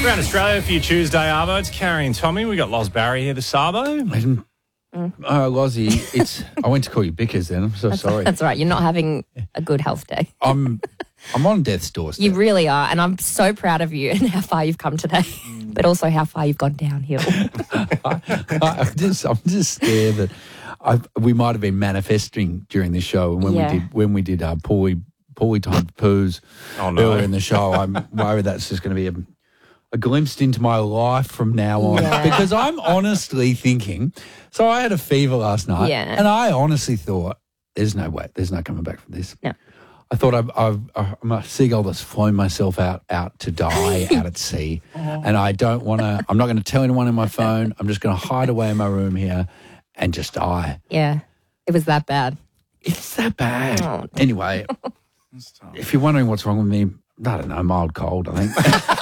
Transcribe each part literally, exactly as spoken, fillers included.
around Australia for your Tuesday, Arvo. It's Carrie and Tommy. We got Loz Barry here, the Sabo. Mm. Oh, Lozzie, it's. I went to call you Bickers then. I'm so That's, sorry. That's right. You're not having a good health day. I'm. I'm on death's doorstep. You really are, and I'm so proud of you and how far you've come today, but also how far you've gone downhill. I, I'm just. I'm just scared that I, we might have been manifesting during this show, and when Yeah. we did when we did uh, Paulie Paulie time poos Oh, no. earlier in the show, I'm worried that's just going to be a. a glimpse into my life from now on. Yeah. Because I'm honestly thinking, so I had a fever last night, Yeah. and I honestly thought, there's no way, there's no coming back from this. No. I thought I've, I've, I'm a seagull that's flown myself out out to die out at sea, and I don't want to, I'm not going to tell anyone in my phone, I'm just going to hide away in my room here and just die. Yeah, it was that bad. It's that bad. Oh. Anyway, if you're wondering what's wrong with me, I don't know, mild cold, I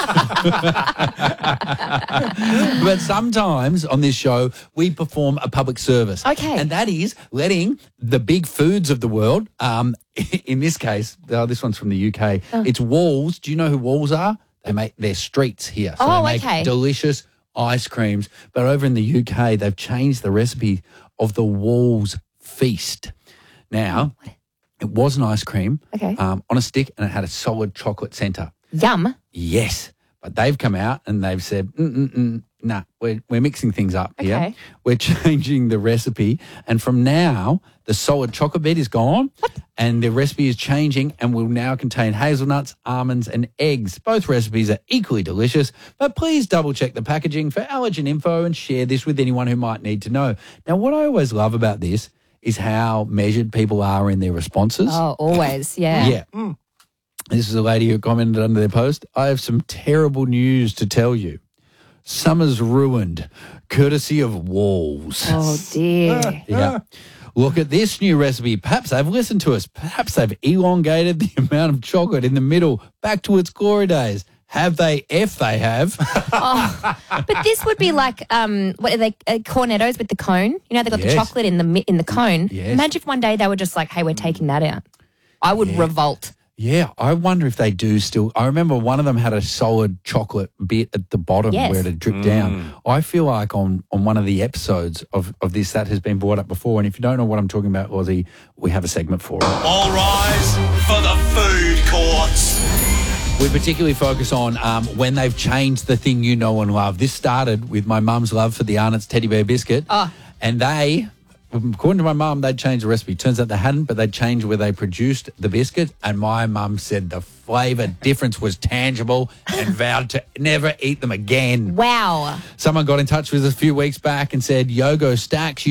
think. But sometimes on this show, we perform a public service. Okay. And that is letting the big foods of the world, um, in this case, oh, this one's from the U K, Oh. it's Walls. Do you know who Walls are? They make their streets here. So Oh, they make okay. delicious ice creams. But over in the U K, they've changed the recipe of the Walls Feast. Now, it was an ice cream Okay. um, on a stick, and it had a solid chocolate centre. Yum. Yes, but they've come out and they've said, Mm-mm-mm, nah, we're, we're mixing things up here. Okay. We're changing the recipe, and from now, the solid chocolate bit is gone, and the recipe is changing and will now contain hazelnuts, almonds, and eggs. Both recipes are equally delicious, but please double-check the packaging for allergen info and share this with anyone who might need to know. Now, what I always love about this is how measured people are in their responses. Oh, always. Yeah. Yeah. This is a lady who commented under their post. I have some terrible news to tell you. Summer's ruined, courtesy of Walls. Oh dear. Yeah. Look at this new recipe. Perhaps they've listened to us. Perhaps they've elongated the amount of chocolate in the middle back to its glory days. Have they? If they have. Oh, but this would be like um, what are they? Uh, cornettos with the cone. You know, they got Yes. the chocolate in the mi- in the cone. Yes. Imagine if one day they were just like, "Hey, we're taking that out." I would revolt. Yeah, I wonder if they do still. I remember one of them had a solid chocolate bit at the bottom Yes. where it had dripped down. I feel like on, on one of the episodes of, of this, that has been brought up before. And if you don't know what I'm talking about, Lozzie, we have a segment for it. All rise for the food courts. We particularly focus on um, when they've changed the thing you know and love. This started with my mum's love for the Arnott's teddy bear biscuit. Oh. And they, according to my mum, they'd changed the recipe. Turns out they hadn't, but they'd changed where they produced the biscuit. And my mum said the flavour difference was tangible and vowed to never eat them again. Wow. Someone got in touch with us a few weeks back and said, Yogo Stacks